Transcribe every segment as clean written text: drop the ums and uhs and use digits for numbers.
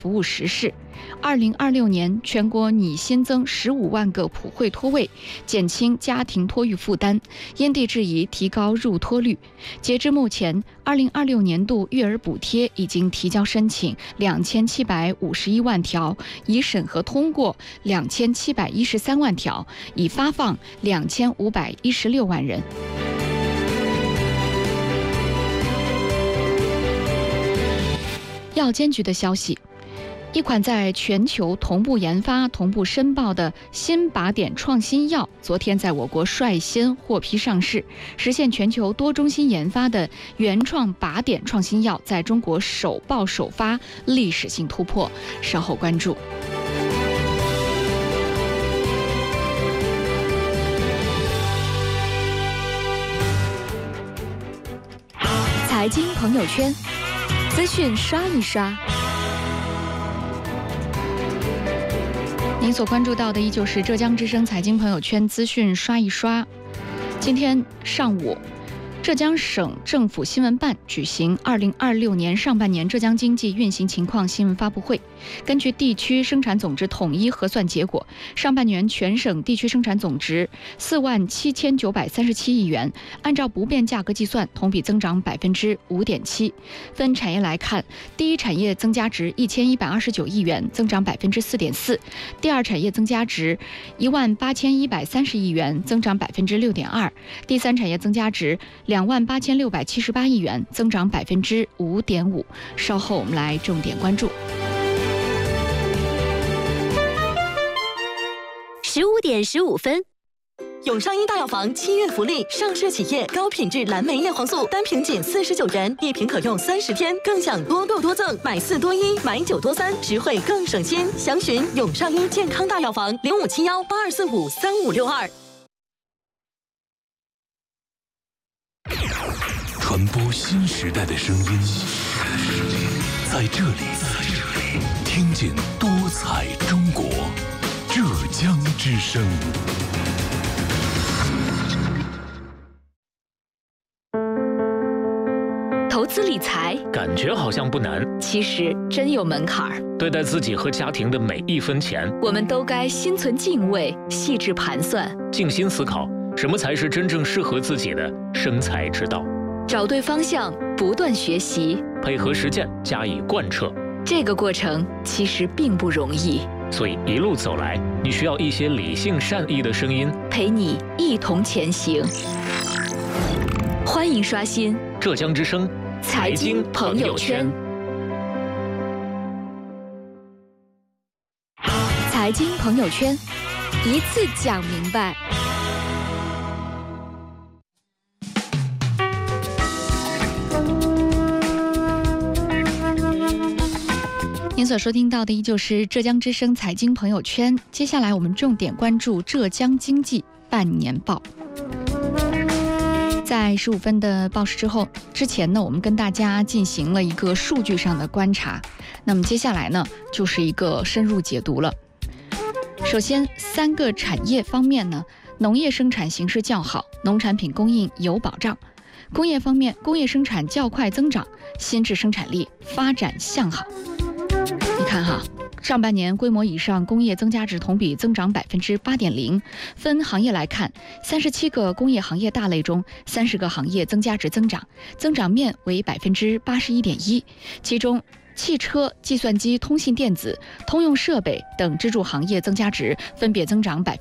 服务实施。2026年全国拟新增15万个普惠托位，减轻家庭托育负担，因地制宜提高入托率。截至目前，2026年度育儿补贴已经提交申请2751万条，已审核通过2713万条，已发放2516万人。药监局的消息，一款在全球同步研发、同步申报的新靶点创新药，昨天在我国率先获批上市，实现全球多中心研发的原创靶点创新药在中国首报首发，历史性突破。稍后关注。财经朋友圈，资讯刷一刷。您所关注到的依旧是浙江之声财经朋友圈资讯刷一刷。今天上午，浙江省政府新闻办举行2026年上半年浙江经济运行情况新闻发布会。根据地区生产总值统一核算结果，上半年全省地区生产总值47937亿元，按照不变价格计算，同比增长5.7%。分产业来看，第一产业增加值1129亿元，增长4.4%；第二产业增加值18130亿元，增长6.2%；第三产业增加值28678亿元，增长5.5%。稍后我们来重点关注。 15点15分，永上一大药房7月福利，上市企业高品质蓝莓叶黄素单瓶仅49元，1瓶可用30天，更享多购多赠，买4多1，买9多3，实惠更省心。详询永上一健康大药房057182453562。 传播新时代的声音，在这里听见多彩中国。浙江之声。 投资理财感觉好像不难， 其实真有门槛儿。 对待自己和家庭的每一分钱， 我们都该心存敬畏，细致盘算， 静心思考，什么才是真正适合自己的生财之道。 找对方向，不断学习， 配合实践加以贯彻。 这个过程其实并不容易。 所以一路走来，你需要一些理性善意的声音， 陪你一同前行。欢迎刷新浙江之声财经朋友圈。 财经朋友圈，一次讲明白。您所收听到的依旧是浙江之声财经朋友圈，接下来我们重点关注浙江经济半年报。在15分的报时之前呢，我们跟大家进行了一个数据上的观察，那么接下来呢，就是一个深入解读了。首先，3个产业方面呢，农业生产形势较好，农产品供应有保障。工业方面，工业生产较快增长，新质生产力发展向好。你看哈，上半年规模以上工业增加值同比增长8.0%。分行业来看，37个工业行业大类中，30个行业增加值增长，增长面为81.1%，其中汽车、计算机、通信电子、通用设备等支柱行业增加值分别增长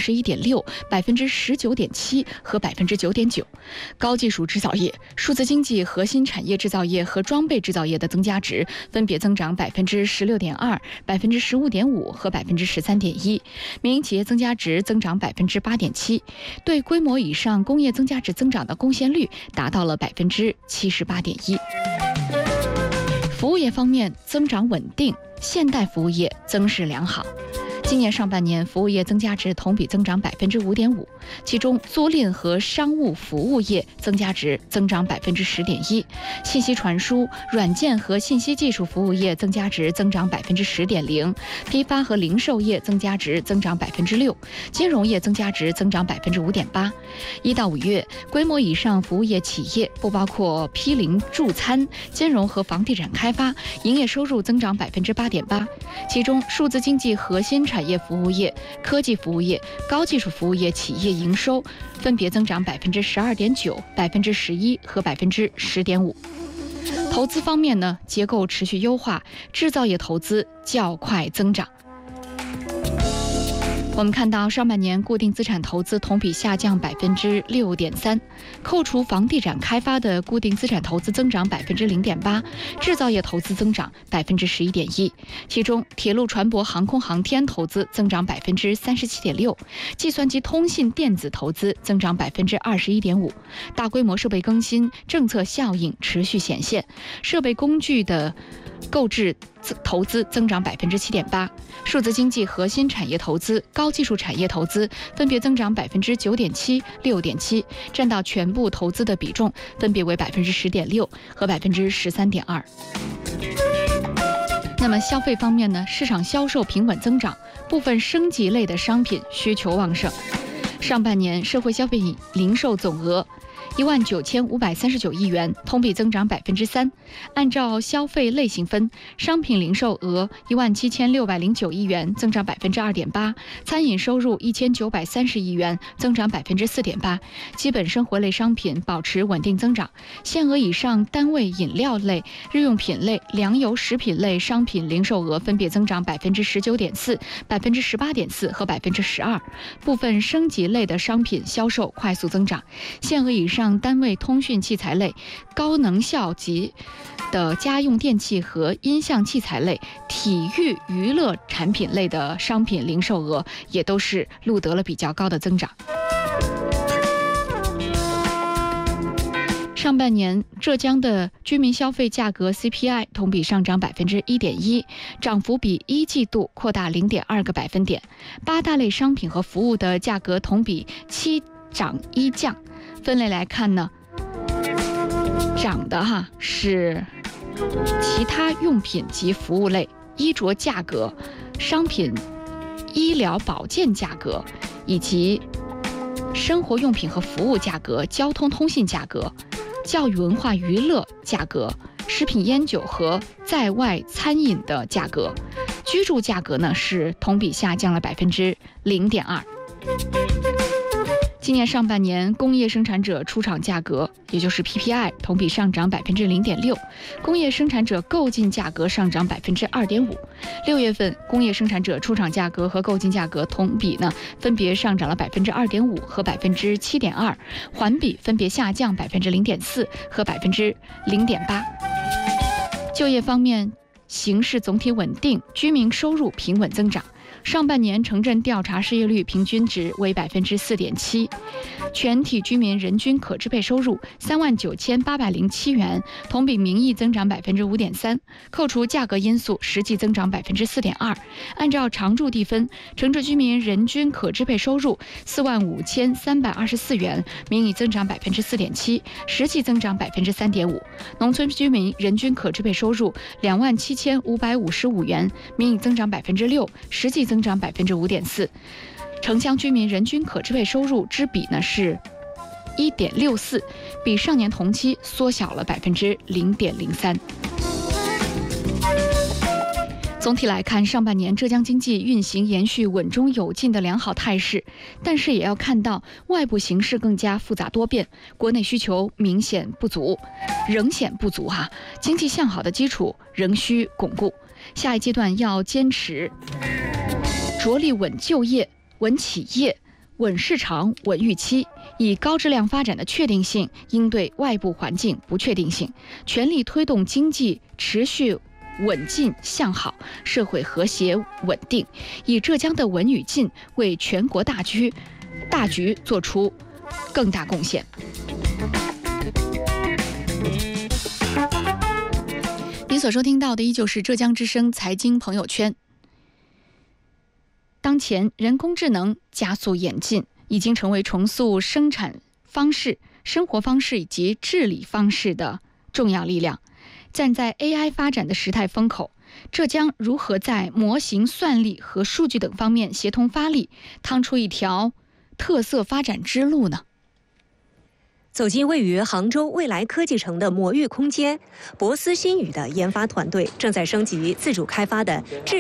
21.6%、19.7%和9.9%。高技术制造业、数字经济核心产业制造业和装备制造业的增加值分别增长16.2%、15.5%和13.1%。民营企业增加值增长8.7%，对规模以上工业增加值增长的贡献率达到了78.1%。服务业方面增长稳定，现代服务业增势良好。 今年上半年，服务业增加值同比增长5.5%，其中租赁和商务服务业增加值增长10.1%，信息传输、软件和信息技术服务业增加值增长10.0%，批发和零售业增加值增长6%，金融业增加值增长5.8%。1到5月，规模以上服务业企业不包括批零助餐、金融和房地产开发，营业收入增长8.8%，其中数字经济核心产业服务业、科技服务业、高技术服务业企业营收分别增长12.9%、11%和10.5%。投资方面呢，结构持续优化，制造业投资较快增长。我们看到上半年固定资产投资同比下降6.3%，扣除房地产开发的固定资产投资增长0.8%，制造业投资增长11.1%，其中铁路船舶航空航天投资增长37.6%，计算机通信电子投资增长21.5%，大规模设备更新政策效应持续显现，设备工具的购置投资增长7.8%，数字经济核心产业投资、高技术产业投资分别增长9.7%、6.7%，占到全部投资的比重分别为10.6%和13.2%。那么消费方面呢，市场销售平稳增长，部分升级类的商品需求旺盛。上半年社会消费零售总额19539亿元，同比增长3%。按照消费类型分，商品零售额17609亿元，增长2.8%；餐饮收入1930亿元，增长4.8%；基本生活类商品保持稳定增长，限额以上单位饮料类、日用品类、粮油食品类商品零售额分别增长19.4%、18.4%和12%。部分升级类的商品销售快速增长，限额以上单位通讯器材类、高能效级的家用电器和音像器材类、体育娱乐产品类的商品零售额也都是录得了比较高的增长。上半年，浙江的居民消费价格 CPI 同比上涨1.1%，涨幅比一季度扩大0.2个百分点。8大类商品和服务的价格同比7涨1降。分类来看呢，涨的是其他用品及服务类、衣着价格、商品医疗保健价格，以及生活用品和服务价格、交通通信价格、教育文化娱乐价格、食品烟酒和在外餐饮的价格。居住价格呢是同比下降了0.2%。今年上半年，工业生产者出厂价格，也就是 PPI， 同比上涨0.6%，工业生产者购进价格上涨2.5%。6月份，工业生产者出厂价格和购进价格同比呢，分别上涨了2.5%和7.2%，环比分别下降0.4%和0.8%。就业方面，形势总体稳定，居民收入平稳增长。上半年城镇调查失业率平均值为4.7%，全体居民人均可支配收入39807元，同比名义增长5.3%，扣除价格因素，实际增长4.2%。按照常住地分，城镇居民人均可支配收入45324元，名义增长4.7%，实际增长3.5%。农村居民人均可支配收入27555元，名义增长6%，实际增长5.4%。城乡居民人均可支配收入之比呢是1.64，比上年同期缩小了0.03%。总体来看，上半年浙江经济运行延续稳中有进的良好态势，但是也要看到外部形势更加复杂多变，国内需求仍显不足经济向好的基础仍需巩固。下一阶段要坚持着力稳就业、稳企业、稳市场、稳预期，以高质量发展的确定性应对外部环境不确定性，全力推动经济持续稳进向好，社会和谐稳定，以浙江的稳与进为全国大局做出更大贡献。您所收听到的依旧是浙江之声财经朋友圈。 当前人工智能加速演进，已经成为重塑生产方式、生活方式以及治理方式的重要力量。站在 AI 发展的时代风口，浙江如何在模型、算力和数据等方面协同发力，趟出一条特色发展之路呢？ 走进位于杭州未来科技城的魔域空间，博思新语的研发团队正在升级自主开发的智